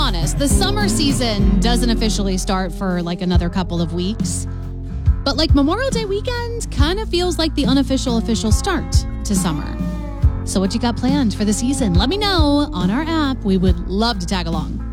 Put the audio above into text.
honest, the summer season doesn't officially start for like another couple of weeks. But like Memorial Day weekend kind of feels like the unofficial official start to summer. So what you got planned for the season? Let me know on our app. We would love to tag along.